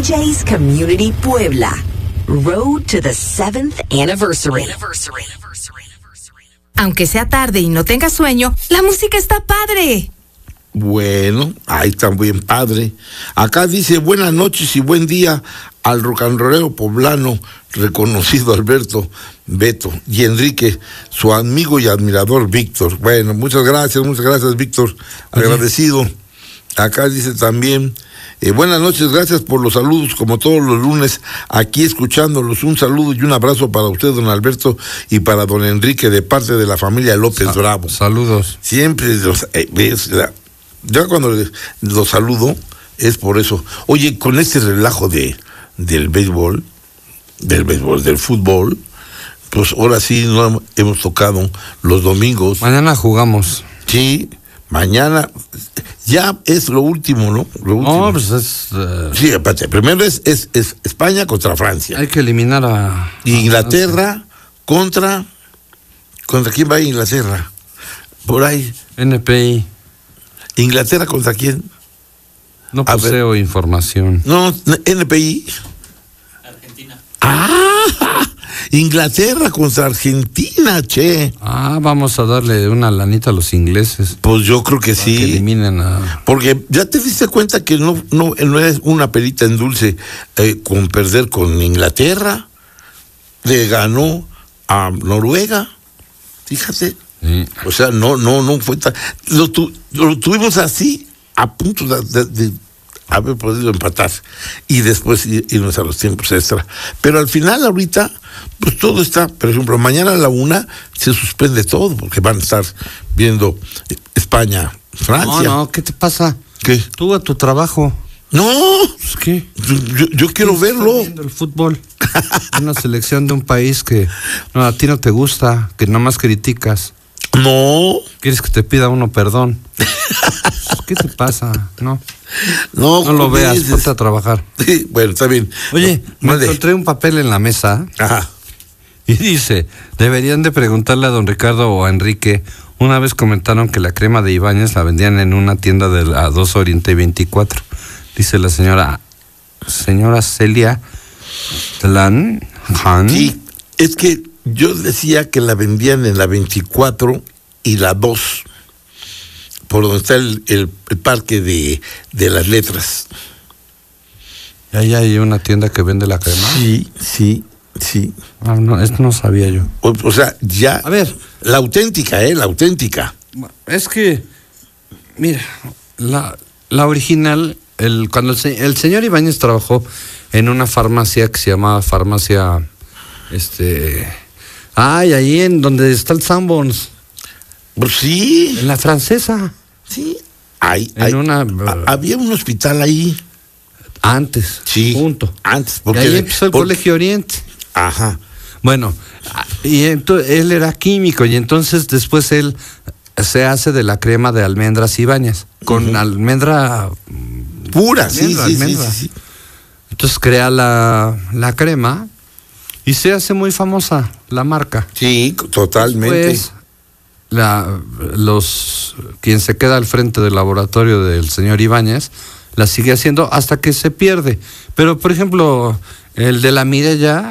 BJ's Community Puebla. Road to the 7th anniversary. Aunque sea tarde y no tengas sueño, la música está padre. Bueno, ahí está bien padre. Acá dice buenas noches y buen día al rock and rollero poblano reconocido Alberto, Beto y Enrique, su amigo y admirador Víctor. Bueno, muchas gracias Víctor, agradecido. Acá dice también, buenas noches, gracias por los saludos como todos los lunes, aquí escuchándolos. Un saludo y un abrazo para usted, don Alberto, y para don Enrique, de parte de la familia López Bravo. Saludos. Siempre ya cuando los saludo es por eso. Oye, con este relajo del fútbol, pues ahora sí no hemos tocado los domingos. Mañana jugamos. Sí, mañana ya es lo último, ¿no? Lo último. No, pues es... Sí, espérate, primero es España contra Francia. Hay que eliminar a... Inglaterra contra quién va Inglaterra. Por ahí. NPI. ¿Inglaterra contra quién? No poseo información. No, NPI. Argentina. ¡Ah! Inglaterra contra Argentina, che. Vamos a darle una lanita a los ingleses. Pues yo creo que sí. Que eliminen a... Porque ya te diste cuenta que no es una perita en dulce con perder con Inglaterra. Le ganó a Noruega. Fíjate. Sí. O sea, no fue tan... Lo tuvimos así, a punto de haber podido empatar. Y después irnos a los tiempos extra. Pero al final, ahorita, pues todo está... Por ejemplo, mañana a la 1 se suspende todo, porque van a estar viendo España, Francia. No, ¿qué te pasa? ¿Qué? Tú a tu trabajo. No, Pues, ¿qué? yo quiero verlo. Viendo el fútbol. Una selección de un país que a ti no te gusta, que nomás criticas. No. ¿Quieres que te pida uno perdón? ¿Qué te pasa? No lo veas, ponte a trabajar. Sí, bueno, está bien. Oye, me encontré un papel en la mesa. Ajá. Y dice, deberían de preguntarle a don Ricardo o a Enrique. Una vez comentaron que la crema de Ibáñez la vendían en una tienda de la 2 Oriente 24. Dice la señora Celia Tlan Han. Sí, es que yo decía que la vendían en la 24 y la 2, por donde está el parque de las letras. Ahí hay una tienda que vende la crema. Sí. No, esto no sabía yo. O sea, ya. A ver. La auténtica, la auténtica. Es que, mira, la original, cuando el señor Ibáñez trabajó en una farmacia que se llamaba farmacia, ahí en donde está el Sanborns. Pues sí. En la Francesa. Sí. Había un hospital ahí. Antes. Sí. Punto. Antes. Y ahí empezó el Colegio Oriente. Ajá. Bueno, y él era químico y entonces después él se hace de la crema de almendras Ibáñez, con almendra pura, almendra. Sí. Entonces crea la crema y se hace muy famosa la marca. Sí, totalmente. Después, quien se queda al frente del laboratorio del señor Ibáñez la sigue haciendo hasta que se pierde. Pero, por ejemplo, el de la Mireya